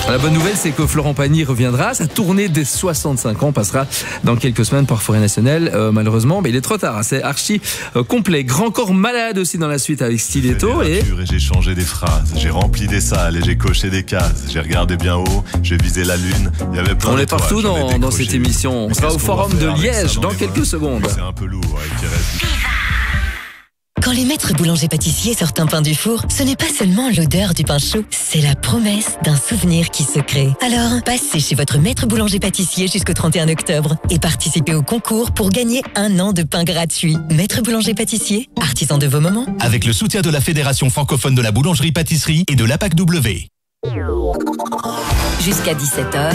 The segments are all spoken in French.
La bonne nouvelle, c'est que Florent Pagny reviendra. Sa tournée des 65 ans passera dans quelques semaines par Forêt Nationale. Malheureusement, mais il est trop tard. C'est archi complet. Grand corps malade aussi dans la suite avec Stiletto. Et j'ai changé des phrases. J'ai rempli des salles et j'ai coché des cases. J'ai regardé bien haut, j'ai visé la lune. Il y avait plein on est d'étoiles, partout dans cette émission. On sera au Forum de Liège dans quelques secondes. C'est un peu lourd avec les restes. Quand les maîtres boulangers-pâtissiers sortent un pain du four, ce n'est pas seulement l'odeur du pain chaud, c'est la promesse d'un souvenir qui se crée. Alors, passez chez votre maître boulanger-pâtissier jusqu'au 31 octobre et participez au concours pour gagner 1 an de pain gratuit. Maître boulanger-pâtissier, artisan de vos moments. Avec le soutien de la Fédération francophone de la boulangerie-pâtisserie et de l'APAC-W. Jusqu'à 17h,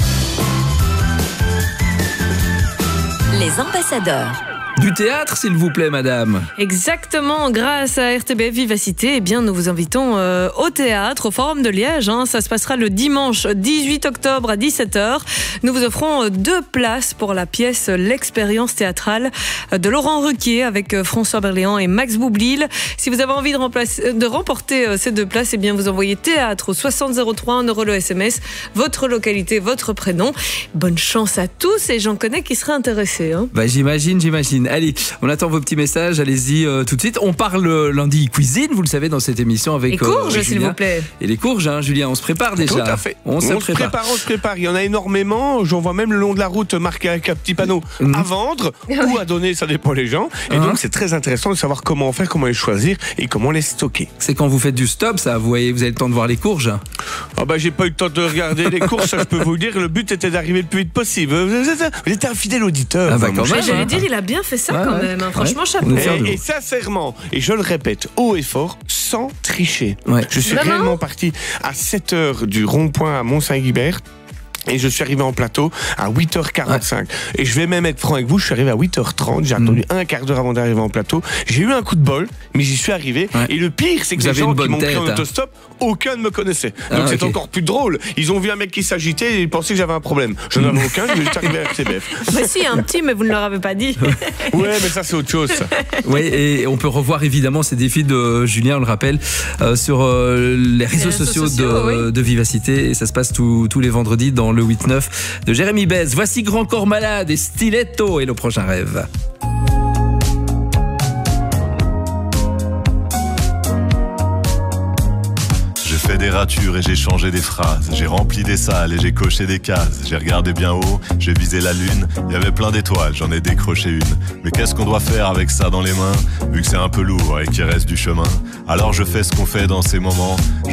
les ambassadeurs. Du théâtre, s'il vous plaît, madame. Exactement, grâce à RTBF Vivacité, eh bien, nous vous invitons au théâtre, au Forum de Liège. Ça se passera le dimanche 18 octobre à 17h. Nous vous offrons 2 places pour la pièce L'expérience théâtrale de Laurent Ruquier avec François Berléand et Max Boublil. Si vous avez envie de remporter ces 2 places, eh bien, vous envoyez théâtre au 6003, 1 € le SMS, votre localité, votre prénom. Bonne chance à tous et j'en connais qui seraient intéressés. J'imagine. Allez, on attend vos petits messages, allez-y tout de suite. On parle lundi cuisine, vous le savez, dans cette émission avec les courges, Julien. s'il vous plaît. Et les courges, Julien, on se prépare déjà. Tout à fait. On se prépare. Il y en a énormément. J'en vois même le long de la route marqué avec un petit panneau à vendre ou à donner, ça dépend les gens. Et donc, c'est très intéressant de savoir comment faire, comment les choisir et comment les stocker. C'est quand vous faites du stop, ça, vous avez le temps de voir les courges. J'ai pas eu le temps de regarder les courses, ça je peux vous le dire. Le but était d'arriver le plus vite possible. Vous êtes un fidèle auditeur. J'allais dire, il a bien fait ça quand même. Franchement, chapeau. Et sincèrement, et je le répète haut et fort, sans tricher. Je suis réellement parti à 7h du rond-point à Mont-Saint-Guibert. Et je suis arrivé en plateau à 8h45. Et je vais même être franc avec vous, je suis arrivé à 8h30. J'ai attendu un quart d'heure avant d'arriver en plateau. J'ai eu un coup de bol, mais j'y suis arrivé. Et le pire, c'est que les gens qui m'ont pris en autostop, aucun ne me connaissait. Donc c'est encore plus drôle. Ils ont vu un mec qui s'agitait et ils pensaient que j'avais un problème. Je n'en avais aucun, je vais juste arriver à RTBF. Mais si, un petit, mais vous ne leur avez pas dit. Ouais, mais ça c'est autre chose. Oui, et on peut revoir évidemment ces défis de Julien, on le rappelle, sur les réseaux sociaux de Vivacité. Et ça se passe tous les vendredis dans le 8-9 de Jérémy Bez. Voici Grand Corps Malade et Stiletto et le prochain rêve. J'ai fait des ratures et j'ai changé des phrases. J'ai rempli des salles et j'ai coché des cases. J'ai regardé bien haut, j'ai visé la lune. Il y avait plein d'étoiles, j'en ai décroché une. Mais qu'est-ce qu'on doit faire avec ça dans les mains, vu que c'est un peu lourd et qu'il reste du chemin? Alors je fais ce qu'on fait dans ces moments. Je